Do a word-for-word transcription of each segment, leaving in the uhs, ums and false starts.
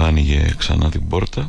θα άνοιγε ξανά την πόρτα.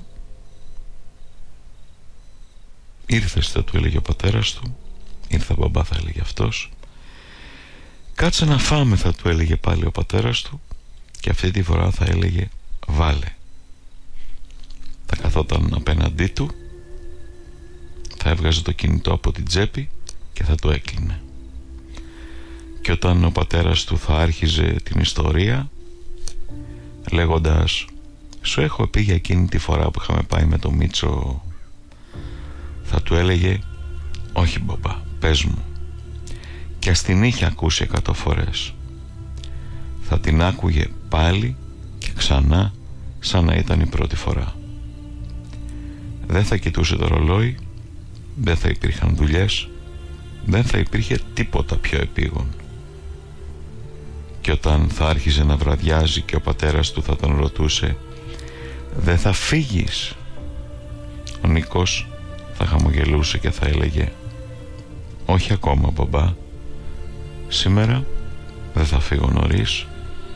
Ήρθες, θα του έλεγε ο πατέρας του. Ήρθα μπαμπά, θα έλεγε αυτός. Κάτσε να φάμε, θα του έλεγε πάλι ο πατέρας του. Και αυτή τη φορά θα έλεγε βάλε. Θα καθόταν απέναντί του, θα έβγαζε το κινητό από την τσέπη και θα το έκλεινε. Και όταν ο πατέρας του θα άρχιζε την ιστορία λέγοντας «Σου έχω πει για εκείνη τη φορά που είχαμε πάει με το Μίτσο», θα του έλεγε «Όχι μπαμπά, πες μου». Και ας την είχε ακούσει εκατό φορές, θα την άκουγε πάλι και ξανά σαν να ήταν η πρώτη φορά. Δεν θα κοιτούσε το ρολόι, δεν θα υπήρχαν δουλειές, δεν θα υπήρχε τίποτα πιο επίγον. Και όταν θα άρχιζε να βραδιάζει και ο πατέρας του θα τον ρωτούσε «Δεν θα φύγεις?», ο Νίκος θα χαμογελούσε και θα έλεγε «Όχι ακόμα μπαμπά, σήμερα δεν θα φύγω νωρίς».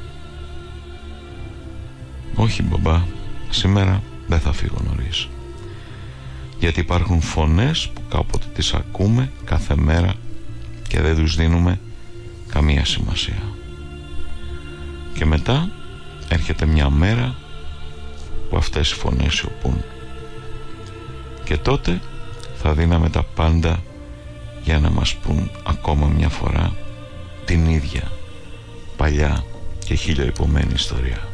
«Όχι μπαμπά, σήμερα δεν θα φύγω νωρίς». Γιατί υπάρχουν φωνές που κάποτε τις ακούμε κάθε μέρα και δεν τους δίνουμε καμία σημασία. Και μετά έρχεται μια μέρα που αυτές οι φωνές σιωπούν. Και τότε θα δίναμε τα πάντα για να μας πούν ακόμα μια φορά την ίδια παλιά και χιλιοεπομένη ιστορία.